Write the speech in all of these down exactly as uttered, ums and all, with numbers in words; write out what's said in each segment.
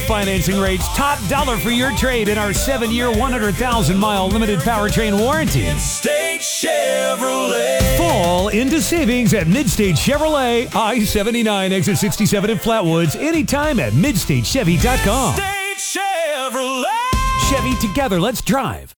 financing rates, top dollar for your trade in our seven-year, one hundred thousand mile limited powertrain warranty. Midstate Chevrolet. Fall into savings at Midstate Chevrolet, I seventy-nine, exit sixty-seven in Flatwoods, anytime at midstate chevy dot com. Midstate Chevrolet. Chevy, together, let's drive.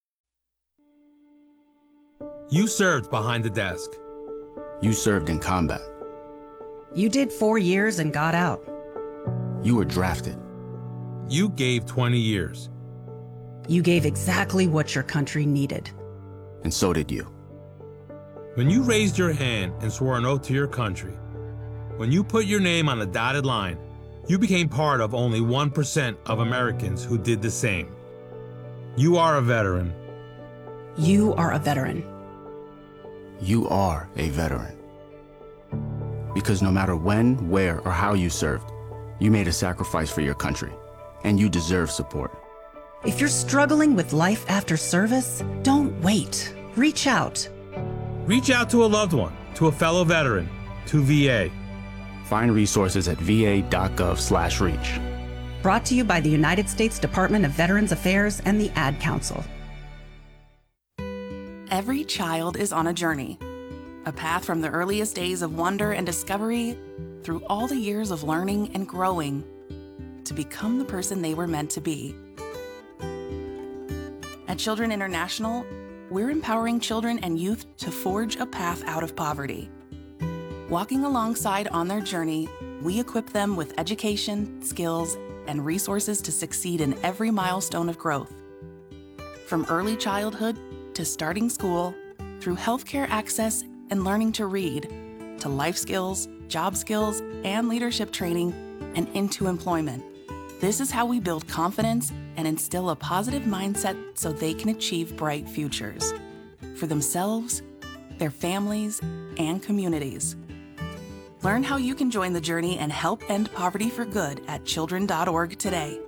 You served behind the desk. You served in combat. You did four years and got out. You were drafted. You gave twenty years. You gave exactly what your country needed. And so did you. When you raised your hand and swore an oath to your country, when you put your name on a dotted line, you became part of only one percent of Americans who did the same. You are a veteran. You are a veteran. You are a veteran. Because no matter when, where, or how you served, you made a sacrifice for your country, and you deserve support. If you're struggling with life after service, don't wait. Reach out. Reach out to a loved one, to a fellow veteran, to V A. Find resources at va.gov slash reach. Brought to you by the United States Department of Veterans Affairs and the Ad Council. Every child is on a journey, a path from the earliest days of wonder and discovery through all the years of learning and growing to become the person they were meant to be. At Children International, we're empowering children and youth to forge a path out of poverty. Walking alongside on their journey, we equip them with education, skills, and resources to succeed in every milestone of growth. From early childhood to starting school, through healthcare access and learning to read, to life skills, job skills, and leadership training, and into employment. This is how we build confidence and instill a positive mindset so they can achieve bright futures for themselves, their families, and communities. Learn how you can join the journey and help end poverty for good at children dot org today.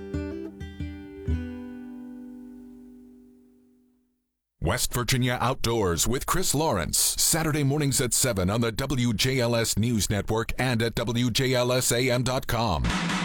West Virginia Outdoors with Chris Lawrence, Saturday mornings at seven on the W J L S News Network and at W J L S A M dot com.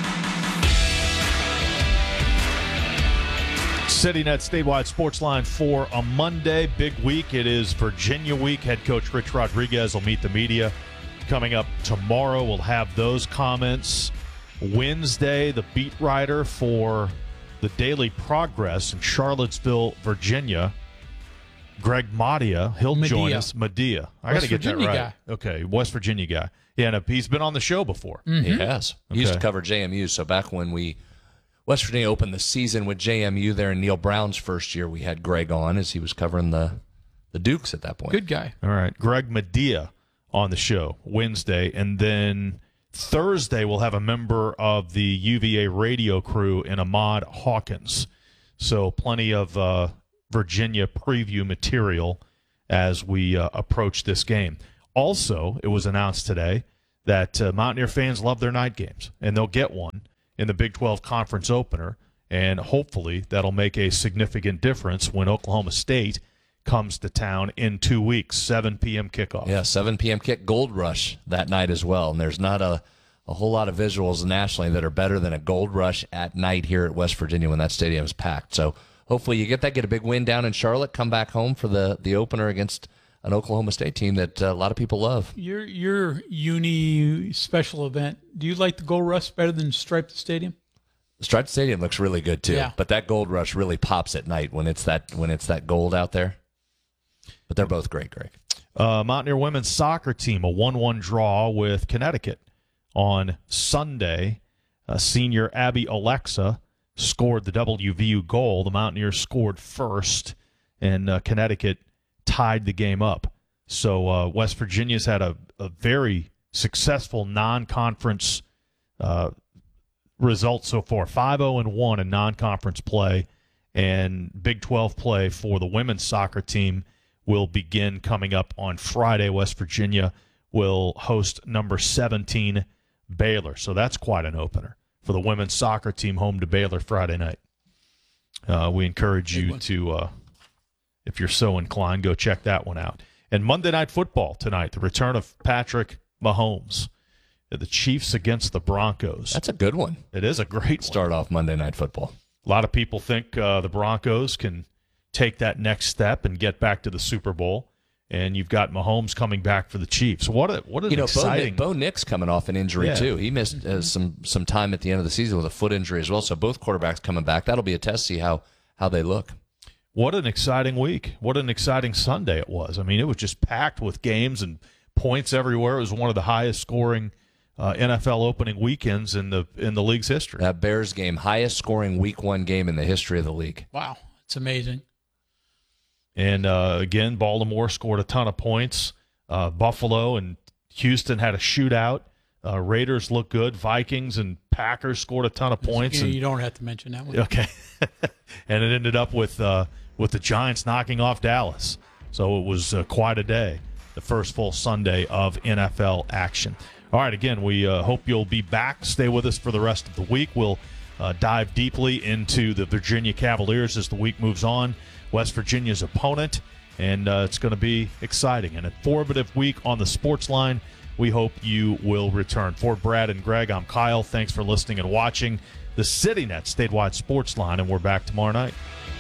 CityNet statewide sports line for a Monday. Big week. It is Virginia week. Head coach Rich Rodriguez will meet the media. Coming up tomorrow, we'll have those comments. Wednesday, the beat writer for the Daily Progress in Charlottesville, Virginia, Greg Madia, he'll Medea. join us. Medea. I got to get Virginia that right. guy. Okay, West Virginia guy. Yeah, and he's been on the show before. Mm-hmm. He has. He Okay. used to cover J M U, so back when we West Virginia opened the season with J M U there in Neil Brown's first year, we had Greg on as he was covering the, the Dukes at that point. Good guy. All right, Greg Medea on the show Wednesday, and then Thursday we'll have a member of the U V A radio crew in Ahmad Hawkins. So plenty of uh, Virginia preview material as we uh, approach this game. Also, it was announced today that uh, Mountaineer fans love their night games, and they'll get one in the Big twelve Conference opener, and hopefully that'll make a significant difference when Oklahoma State comes to town in two weeks, seven p.m. kickoff. Yeah, seven p.m. kick, Gold Rush that night as well. And there's not a, a whole lot of visuals nationally that are better than a Gold Rush at night here at West Virginia when that stadium is packed. So hopefully you get that, get a big win down in Charlotte, come back home for the, the opener against an Oklahoma State team that uh, a lot of people love. Your your uni special event, do you like the Gold Rush better than Striped Stadium? The Striped Stadium looks really good too, Yeah. but that Gold Rush really pops at night when it's that when it's that gold out there. But they're both great, Greg. Uh, Mountaineer women's soccer team, a one one draw with Connecticut on Sunday. Uh, senior Abby Alexa scored the W V U goal. The Mountaineers scored first, and uh, Connecticut tied the game up. So uh, West Virginia's had a, a very successful non-conference uh, result so far, five oh and one in non-conference play, and Big twelve play for the women's soccer team will begin coming up on Friday. West Virginia will host number seventeen Baylor. So that's quite an opener for the women's soccer team, home to Baylor Friday night. Uh, we encourage you to, uh, if you're so inclined, go check that one out. And Monday Night Football tonight, the return of Patrick Mahomes. The Chiefs against the Broncos. That's a good one. It is a great Start one. off Monday Night Football. A lot of people think uh, the Broncos can take that next step and get back to the Super Bowl. And you've got Mahomes coming back for the Chiefs. What a, what an you know, exciting... Bo, Bo Nick's coming off an injury, yeah. too. He missed uh, some some time at the end of the season with a foot injury as well. So both quarterbacks coming back. That'll be a test to see how, how they look. What an exciting week. What an exciting Sunday it was. I mean, it was just packed with games and points everywhere. It was one of the highest scoring uh, N F L opening weekends in the in the league's history. That Bears game, highest scoring week one game in the history of the league. Wow, it's amazing. And, uh, again, Baltimore scored a ton of points. Uh, Buffalo and Houston had a shootout. Uh, Raiders looked good. Vikings and Packers scored a ton of points. You, and, you don't have to mention that one. Okay. And it ended up with uh, with the Giants knocking off Dallas. So it was uh, quite a day, the first full Sunday of N F L action. All right, again, we uh, hope you'll be back. Stay with us for the rest of the week. We'll uh, dive deeply into the Virginia Cavaliers as the week moves on. West Virginia's opponent, and uh, it's going to be exciting. An informative week on the sports line. We hope you will return. For Brad and Greg, I'm Kyle. Thanks for listening and watching the CityNet Statewide Sports Line, and we're back tomorrow night.